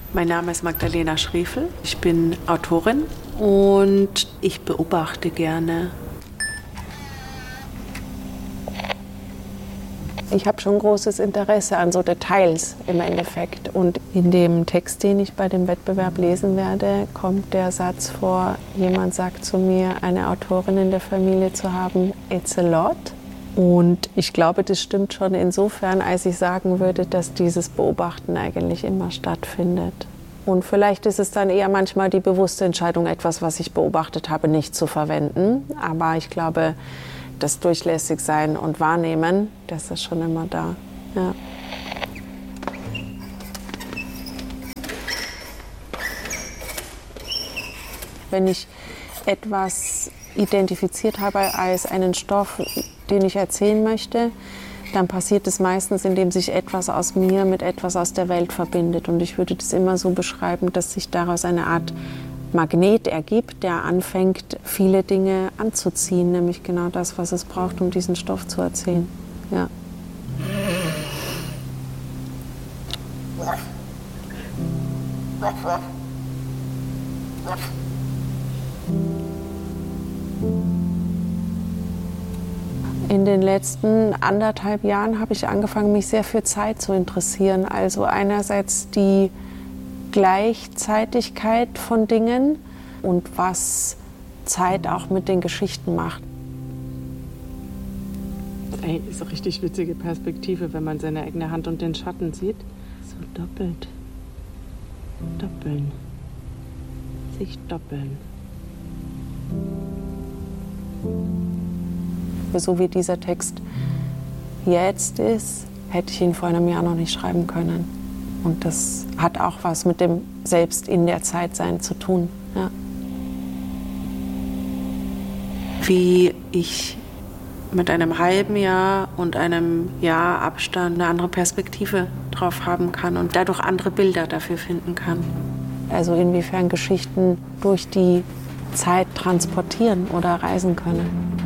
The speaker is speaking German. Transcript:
Mein Name ist Magdalena Schriefel. Ich bin Autorin und ich beobachte gerne. Ich habe schon großes Interesse an so Details im Endeffekt. Und in dem Text, den ich bei dem Wettbewerb lesen werde, kommt der Satz vor, jemand sagt zu mir, eine Autorin in der Familie zu haben, it's a lot. Und ich glaube, das stimmt schon insofern, als ich sagen würde, dass dieses Beobachten eigentlich immer stattfindet. Und vielleicht ist es dann eher manchmal die bewusste Entscheidung, etwas, was ich beobachtet habe, nicht zu verwenden. Aber ich glaube, das Durchlässigsein und Wahrnehmen, das ist schon immer da. Ja. Wenn ich etwas identifiziert habe als einen Stoff, den ich erzählen möchte, dann passiert es meistens, indem sich etwas aus mir mit etwas aus der Welt verbindet. Und ich würde das immer so beschreiben, dass sich daraus eine Art Magnet ergibt, der anfängt, viele Dinge anzuziehen, nämlich genau das, was es braucht, um diesen Stoff zu erzählen. Ja. In den letzten 1,5 Jahren habe ich angefangen, mich sehr für Zeit zu interessieren. Also einerseits die Gleichzeitigkeit von Dingen und was Zeit auch mit den Geschichten macht. Ey, ist eine richtig witzige Perspektive, wenn man seine eigene Hand und den Schatten sieht. So doppelt. Doppeln. Sich doppeln. So wie dieser Text jetzt ist, hätte ich ihn vor einem Jahr noch nicht schreiben können. Und das hat auch was mit dem Selbst in der Zeit sein zu tun. Ja. Wie ich mit einem halben Jahr und einem Jahr Abstand eine andere Perspektive drauf haben kann und dadurch andere Bilder dafür finden kann. Also inwiefern Geschichten durch die Zeit transportieren oder reisen können.